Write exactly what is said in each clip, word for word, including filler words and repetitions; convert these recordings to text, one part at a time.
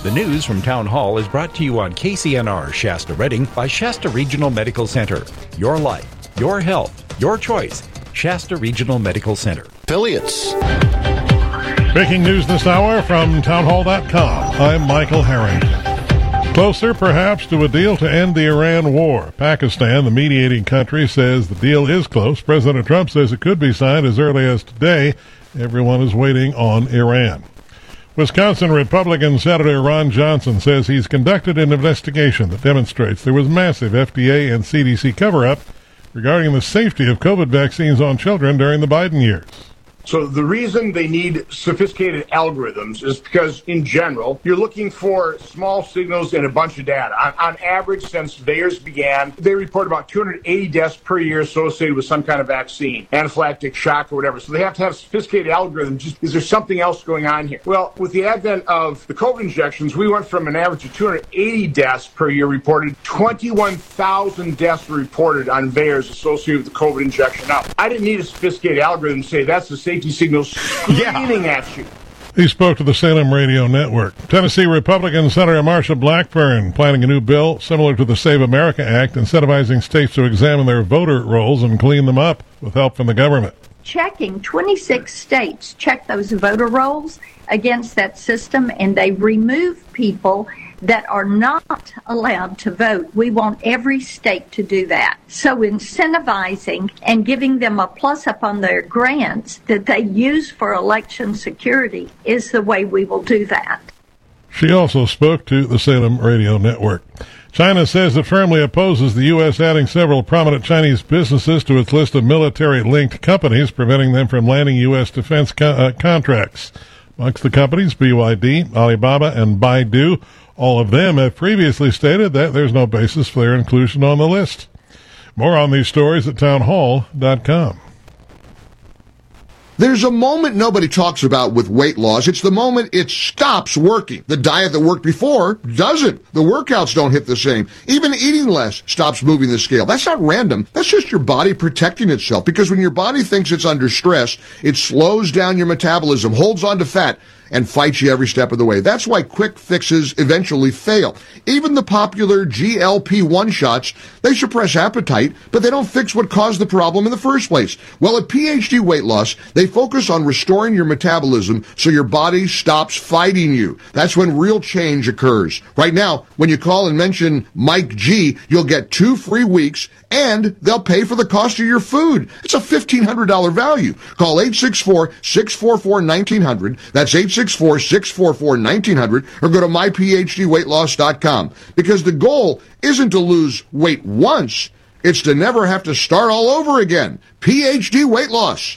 The news from Town Hall is brought to you on K C N R Shasta Redding by Shasta Regional Medical Center. Your life, your health, your choice. Shasta Regional Medical Center. Affiliates. Breaking news this hour from town hall dot com. I'm Michael Harrington. Closer, perhaps, to a deal to end the Iran war. Pakistan, the mediating country, says the deal is close. President Trump says it could be signed as early as today. Everyone is waiting on Iran. Wisconsin Republican Senator Ron Johnson says he's conducted an investigation that demonstrates there was massive F D A and C D C cover-up regarding the safety of COVID vaccines on children during the Biden years. So the reason they need sophisticated algorithms is because, in general, you're looking for small signals and a bunch of data. On, on average, since VAERS began, they report about two hundred eighty deaths per year associated with some kind of vaccine, anaphylactic shock or whatever. So they have to have sophisticated algorithms. Just, is there something else going on here? Well, with the advent of the COVID injections, we went from an average of two hundred eighty deaths per year reported, twenty-one thousand deaths were reported on VAERS associated with the COVID injection. Now, I didn't need a sophisticated algorithm to say that's the safety signals screaming yeah. at you. He spoke to the Salem Radio Network. Tennessee Republican Senator Marsha Blackburn planning a new bill similar to the Save America Act, incentivizing states to examine their voter rolls and clean them up with help from the government. Checking twenty-six states check those voter rolls against that system, and they remove people that are not allowed to vote. We want every state to do that. So incentivizing and giving them a plus up on their grants that they use for election security is the way we will do that. She also spoke to the Salem Radio Network. China says it firmly opposes the U S adding several prominent Chinese businesses to its list of military-linked companies, preventing them from landing U S defense co- uh, contracts. Amongst the companies, B Y D, Alibaba, and Baidu. All of them have previously stated that there's no basis for their inclusion on the list. More on these stories at town hall dot com. There's a moment nobody talks about with weight loss. It's the moment it stops working. The diet that worked before doesn't. The workouts don't hit the same. Even eating less stops moving the scale. That's not random. That's just your body protecting itself. Because when your body thinks it's under stress, it slows down your metabolism, holds on to fat, and fights you every step of the way. That's why quick fixes eventually fail. Even the popular G L P one shots, they suppress appetite, but they don't fix what caused the problem in the first place. Well, at P H D Weight Loss, they focus on restoring your metabolism so your body stops fighting you. That's when real change occurs. Right now, when you call and mention Mike G, you'll get two free weeks, and they'll pay for the cost of your food. It's a fifteen hundred dollars value. Call eight six four, six four four, one nine zero zero. That's eight six four, six four four, one nine zero zero, or go to my p h d weight loss dot com. Because the goal isn't to lose weight once, it's to never have to start all over again. P H D Weight Loss.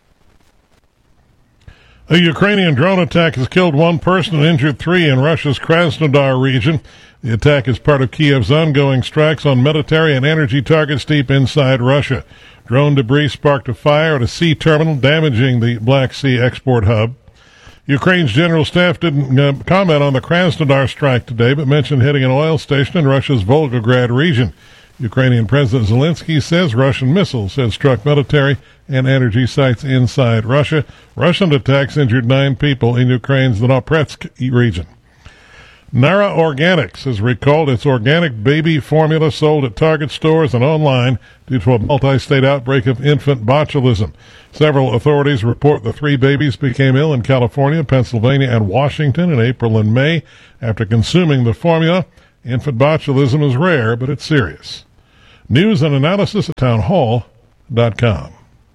A Ukrainian drone attack has killed one person and injured three in Russia's Krasnodar region. The attack is part of Kiev's ongoing strikes on military and energy targets deep inside Russia. Drone debris sparked a fire at a sea terminal, damaging the Black Sea export hub. Ukraine's general staff didn't uh, comment on the Krasnodar strike today, but mentioned hitting an oil station in Russia's Volgograd region. Ukrainian President Zelensky says Russian missiles had struck military and energy sites inside Russia. Russian attacks injured nine people in Ukraine's Donetsk region. Nara Organics has recalled its organic baby formula sold at Target stores and online due to a multi-state outbreak of infant botulism. Several authorities report the three babies became ill in California, Pennsylvania, and Washington in April and May after consuming the formula. Infant botulism is rare, but it's serious. News and analysis at town hall dot com.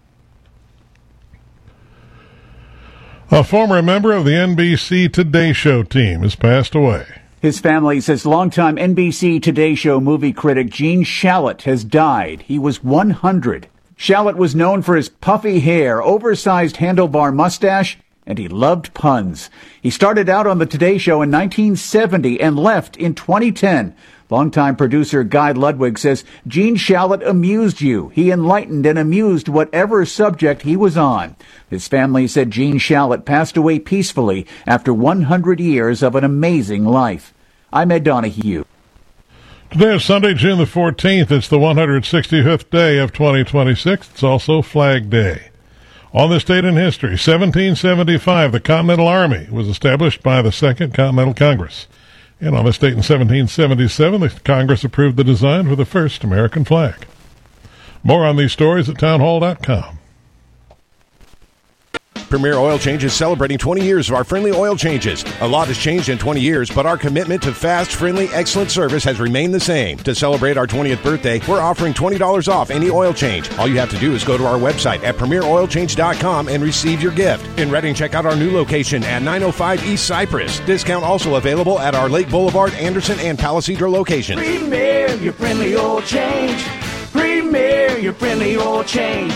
A former member of the N B C Today Show team has passed away. His family says longtime N B C Today Show movie critic Gene Shalit has died. He was one hundred. Shalit was known for his puffy hair, oversized handlebar mustache, and he loved puns. He started out on the Today Show in nineteen seventy and left in twenty ten. Longtime producer Guy Ludwig says Gene Shalit amused you. He enlightened and amused whatever subject he was on. His family said Gene Shalit passed away peacefully after one hundred years of an amazing life. I'm Ed Donahue. Today is Sunday, June the fourteenth. It's the one hundred sixty-fifth day of twenty twenty-six. It's also Flag Day. On this date in history, seventeen seventy-five, the Continental Army was established by the Second Continental Congress. And on this date in seventeen seventy-seven, the Congress approved the design for the first American flag. More on these stories at townhall dot com. Premier Oil Change is celebrating twenty years of our friendly oil changes. A lot has changed in twenty years, but our commitment to fast, friendly, excellent service has remained the same. To celebrate our twentieth birthday, we're offering twenty dollars off any oil change. All you have to do is go to our website at premier oil change dot com and receive your gift. In Reading, check out our new location at nine oh five East Cypress. Discount also available at our Lake Boulevard, Anderson, and Palisadro locations. Premier, your friendly oil change. Premier, your friendly oil change.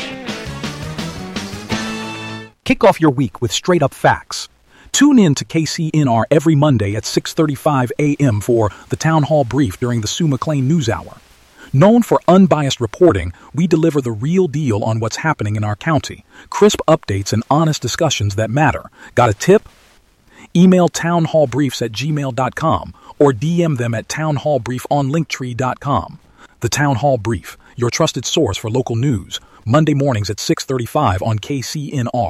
Kick off your week with straight-up facts. Tune in to K C N R every Monday at six thirty-five a.m. for the Town Hall Brief during the Sue McLean News Hour. Known for unbiased reporting, we deliver the real deal on what's happening in our county. Crisp updates and honest discussions that matter. Got a tip? Email townhallbriefs at gmail dot com or D M them at townhallbrief on linktree dot com. The Town Hall Brief, your trusted source for local news. Monday mornings at six thirty-five on K C N R.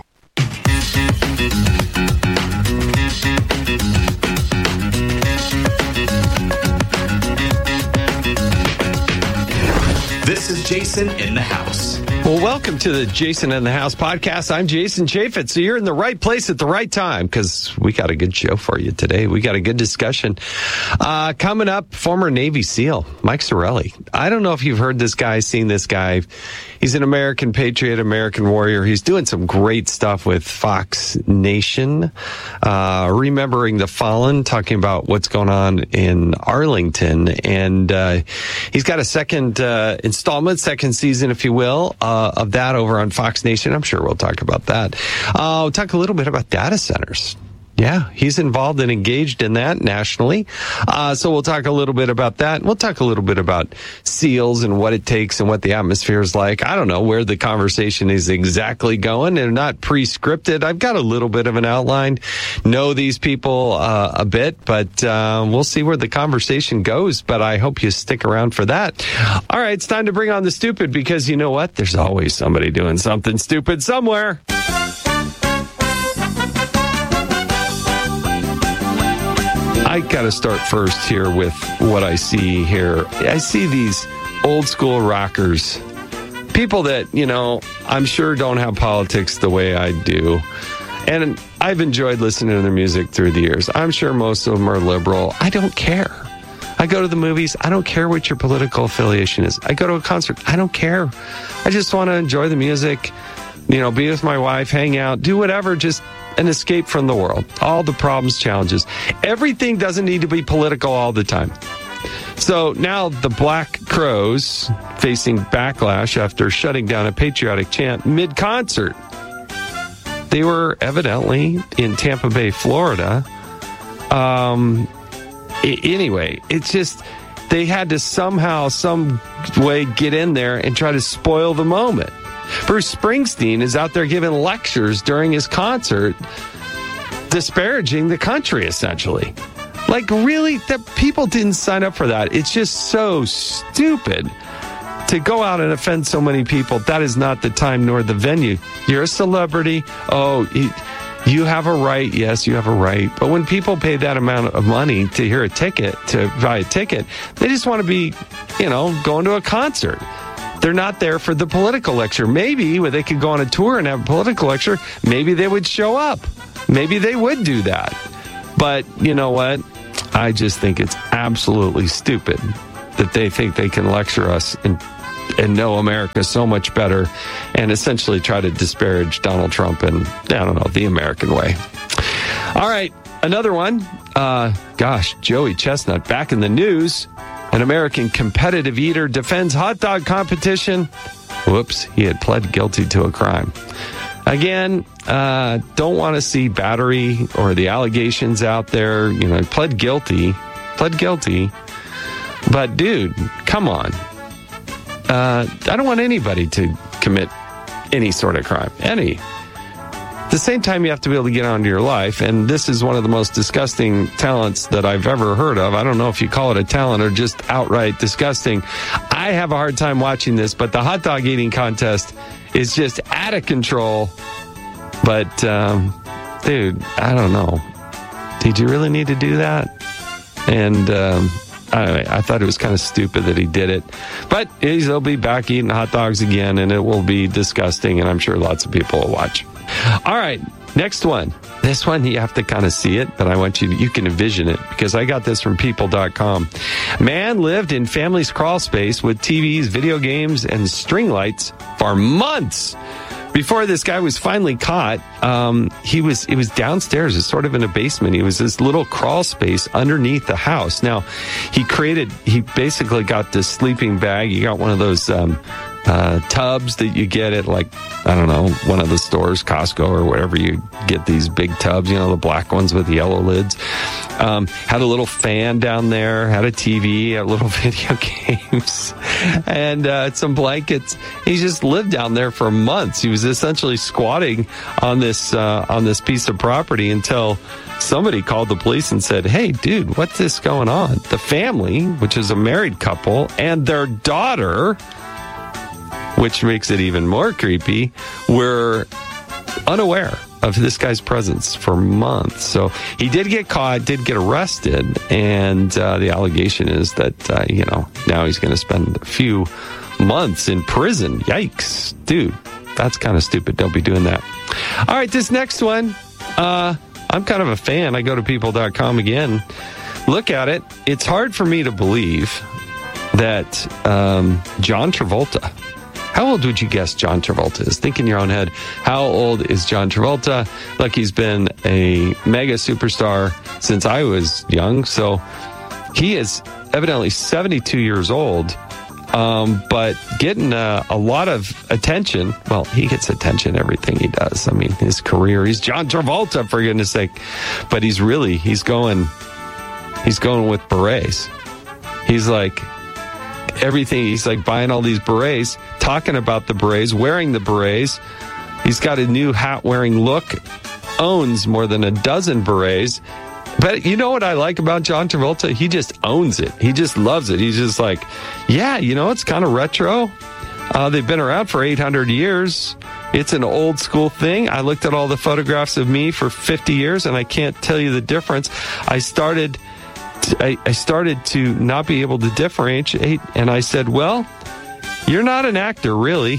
This is Jason in the House. Well, welcome to the Jason in the House podcast. I'm Jason Chaffetz. So you're in the right place at the right time because we got a good show for you today. We got a good discussion. Uh, coming up, former Navy SEAL, Mike Sarraille. I don't know if you've heard this guy, seen this guy. He's an American patriot, American warrior. He's doing some great stuff with Fox Nation. Uh, remembering the fallen, talking about what's going on in Arlington. And uh, he's got a second uh, installment, second season, if you will, uh, of that over on Fox Nation. I'm sure we'll talk about that. Uh, we'll talk a little bit about data centers. Yeah, he's involved and engaged in that nationally. Uh, so we'll talk a little bit about that. We'll talk a little bit about SEALs and what it takes and what the atmosphere is like. I don't know where the conversation is exactly going. They're not pre-scripted. I've got a little bit of an outline, know these people uh, a bit, but uh, we'll see where the conversation goes. But I hope you stick around for that. All right, it's time to bring on the stupid because you know what? There's always somebody doing something stupid somewhere. I got to start first here with what I see here. I see these old school rockers, people that, you know, I'm sure don't have politics the way I do. And I've enjoyed listening to their music through the years. I'm sure most of them are liberal. I don't care. I go to the movies. I don't care what your political affiliation is. I go to a concert. I don't care. I just want to enjoy the music, you know, be with my wife, hang out, do whatever, just an escape from the world. All the problems, challenges. Everything doesn't need to be political all the time. So now the Black Crowes facing backlash after shutting down a patriotic chant mid-concert. They were evidently in Tampa Bay, Florida. Um, I- anyway, it's just they had to somehow, some way get in there and try to spoil the moment. Bruce Springsteen is out there giving lectures during his concert, disparaging the country, essentially. Like, really, the people didn't sign up for that. It's just so stupid to go out and offend so many people. That is not the time nor the venue. You're a celebrity. Oh, you have a right. Yes, you have a right. But when people pay that amount of money to hear a ticket, to buy a ticket, they just want to be, you know, going to a concert. They're not there for the political lecture. Maybe when they could go on a tour and have a political lecture, maybe they would show up. Maybe they would do that. But you know what? I just think it's absolutely stupid that they think they can lecture us and, and know America so much better and essentially try to disparage Donald Trump and, I don't know, the American way. All right, another one. Uh, gosh, Joey Chestnut back in the news. An American competitive eater defends hot dog competition. Whoops, he had pled guilty to a crime. Again, uh, don't want to see battery or the allegations out there. You know, pled guilty, pled guilty. But dude, come on. Uh, I don't want anybody to commit any sort of crime. Any. At the same time, you have to be able to get on to your life, and this is one of the most disgusting talents that I've ever heard of. I don't know if you call it a talent or just outright disgusting. I have a hard time watching this, but the hot dog eating contest is just out of control. But, um, dude, I don't know. Did you really need to do that? And um, I, I thought it was kind of stupid that he did it. But he'll be back eating hot dogs again, and it will be disgusting, and I'm sure lots of people will watch. All right, next one. This one, you have to kind of see it, but I want you to, you can envision it, because I got this from people dot com. Man lived in family's crawl space with T Vs, video games, and string lights for months. Before this guy was finally caught, um, he was it was downstairs. It's sort of in a basement. He was this little crawl space underneath the house. Now, he created, he basically got this sleeping bag. He got one of those um, uh, tubs that you get at, like, I don't know, one of the stores, Costco or whatever. You get these big tubs, you know, the black ones with yellow lids. Um, had a little fan down there, had a T V, had little video games, and uh, some blankets. He just lived down there for months. He was essentially squatting on this uh, on this piece of property until somebody called the police and said, "Hey, dude, what's this going on?" The family, which is a married couple, and their daughter, which makes it even more creepy, were unaware of this guy's presence for months. So he did get caught, did get arrested, and uh, the allegation is that, uh, you know, now he's going to spend a few months in prison. Yikes. Dude, that's kind of stupid. Don't be doing that. All right, this next one, uh, I'm kind of a fan. I go to people dot com again. Look at it. It's hard for me to believe that um, John Travolta, how old would you guess John Travolta is? Think in your own head. How old is John Travolta? Look, he's been a mega superstar since I was young. So he is evidently seventy-two years old, um, but getting uh, a lot of attention. Well, he gets attention, everything he does. I mean, his career, he's John Travolta, for goodness sake. But he's really, he's going, he's going with berets. He's like, everything, he's like buying all these berets, talking about the berets, wearing the berets. He's got a new hat-wearing look, owns more than a dozen berets. But you know what I like about John Travolta? He just owns it. He just loves it. He's just like, yeah, you know, it's kind of retro. Uh, they've been around for eight hundred years. It's an old school thing. I looked at all the photographs of me for fifty years, and I can't tell you the difference. I started... I, I started to not be able to differentiate, and I said, well, you're not an actor, really.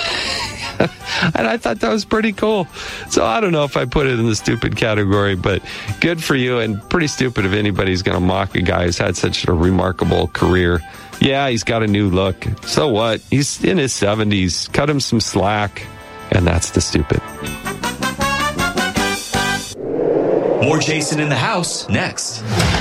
And I thought that was pretty cool. So I don't know if I put it in the stupid category, but good for you, and pretty stupid if anybody's going to mock a guy who's had such a remarkable career. Yeah, he's got a new look. So what? He's in his seventies. Cut him some slack, and that's the stupid. More Jason in the House next.